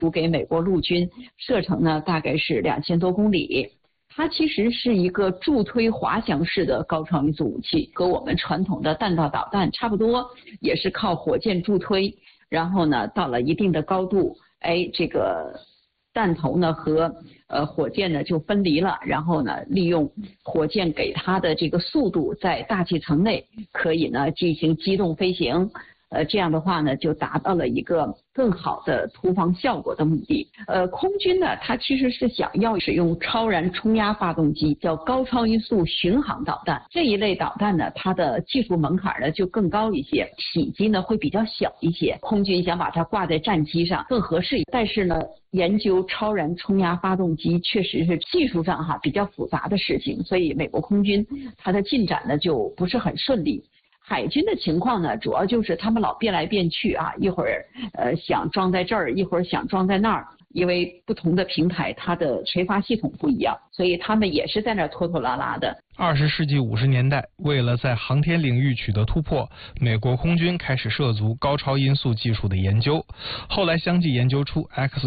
输给美国陆军，射程呢大概是2000多公里。它其实是一个助推滑翔式的高超音速武器，和我们传统的弹道导弹差不多，也是靠火箭助推，然后呢到了一定的高度，这个弹头呢和火箭呢就分离了，然后呢利用火箭给它的这个速度，在大气层内可以呢进行机动飞行。这样的话呢，就达到了一个更好的突防效果的目的。空军呢，它其实是想要使用超燃冲压发动机，叫高超音速巡航导弹。这一类导弹呢，它的技术门槛呢就更高一些，体积呢会比较小一些。空军想把它挂在战机上更合适，但是呢，研究超燃冲压发动机确实是技术上比较复杂的事情，所以美国空军它的进展呢就不是很顺利。海军的情况呢，主要就是他们老变来变去一会儿想装在这儿，一会儿想装在那儿，因为不同的平台它的垂发系统不一样，所以他们也是在那儿拖拖拉拉的。 20世纪50年代，为了在航天领域取得突破，美国空军开始涉足高超音速技术的研究，后来相继研究出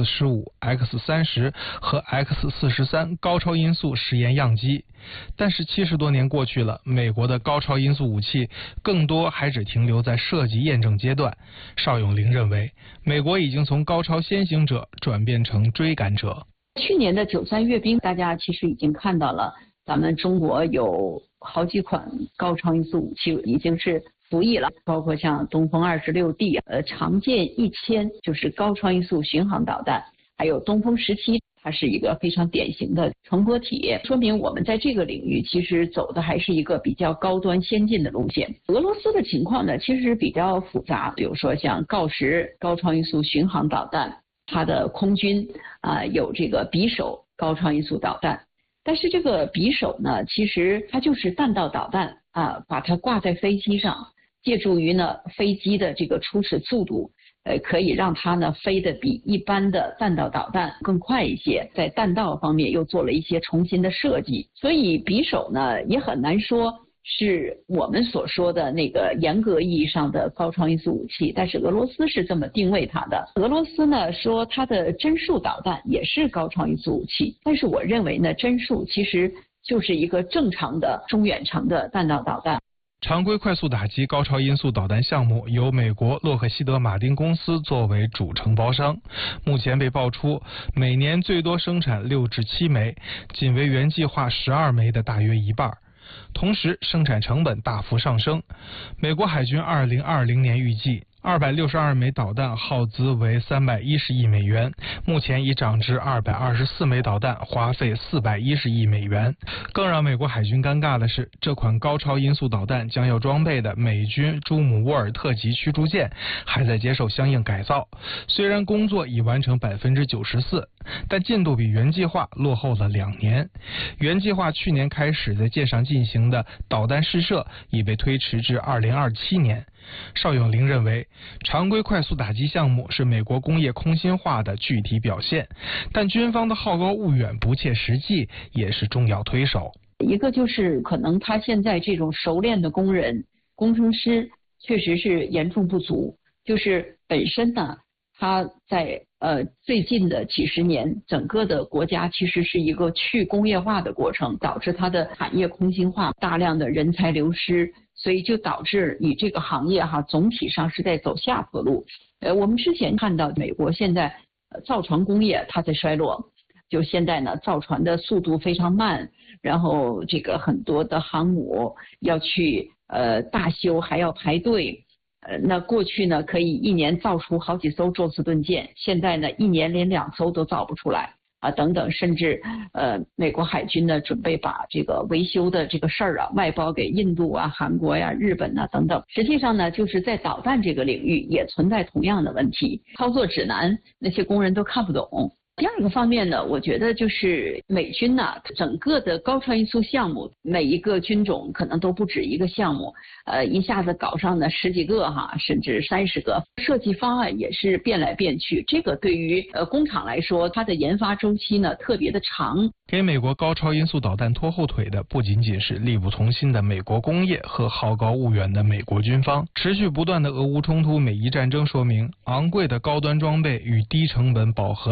X-15、X-30 和 X-43 高超音速实验样机。但是70多年过去了，美国的高超音速武器更多还只停留在设计验证阶段。邵永龄认为，美国已经从高超先行者转变成追赶者。 去年的93阅兵，大家其实已经看到了，咱们中国有好几款高超音速武器已经是服役了，包括像东风26D、长剑1000就是高超音速巡航导弹，还有东风17。它是一个非常典型的传播体，说明我们在这个领域其实走的还是一个比较高端先进的路线。俄罗斯的情况呢，其实比较复杂，比如说像锆石高超音速巡航导弹，它的空军有这个匕首高超音速导弹，但是这个匕首呢，其实它就是弹道导弹把它挂在飞机上，借助于呢飞机的这个初始速度。可以让它呢飞得比一般的弹道导弹更快一些，在弹道方面又做了一些重新的设计，所以匕首呢也很难说是我们所说的那个严格意义上的高超音速武器，但是俄罗斯是这么定位它的。俄罗斯呢说它的针数导弹也是高超音速武器，但是我认为呢，针数其实就是一个正常的中远程的弹道导弹。 常规快速打击高超音速导弹项目由美国洛克希德马丁公司作为主承包商，目前被爆出每年最多生产6至7枚，仅为原计划12枚的大约一半。同时，生产成本大幅上升。美国海军2020年预计262枚导弹耗资为310亿美元，目前已涨至224枚导弹，花费410亿美元。更让美国海军尴尬的是，这款高超音速导弹将要装备的美军朱姆沃尔特级驱逐舰还在接受相应改造，虽然工作已完成94%，但进度比原计划落后了2年。原计划去年开始在舰上进行的导弹试射已被推迟至2027年。邵永龄认为，常规快速打击项目是美国工业空心化的具体表现，但军方的好高骛远、不切实际也是重要推手。 一个就是可能他现在这种熟练的工人、工程师确实是严重不足，就是本身呢，他在最近的几十年，整个的国家其实是一个去工业化的过程，导致它的产业空心化，大量的人才流失，所以就导致你这个行业总体上是在走下坡路。我们之前看到美国现在造船工业它在衰落，就现在呢造船的速度非常慢，然后这个很多的航母要去大修还要排队。那过去呢可以1年造出好几艘宙斯盾舰，现在呢1年连2艘都造不出来等等，甚至美国海军呢准备把这个维修的这个事儿外包给印度韩国日本等等。实际上呢，就是在导弹这个领域也存在同样的问题，操作指南那些工人都看不懂。第二个方面呢，我觉得就是美军呢，整个的高超音速项目，每一个军种可能都不止一个项目，一下子搞上呢10几个甚至30个，设计方案也是变来变去。这个对于工厂来说，它的研发周期呢特别的长。 给美国高超音速导弹拖后腿的不仅仅是力不从心的美国工业和好高骛远的美国军方，持续不断的俄乌冲突、美伊战争说明，昂贵的高端装备与低成本饱和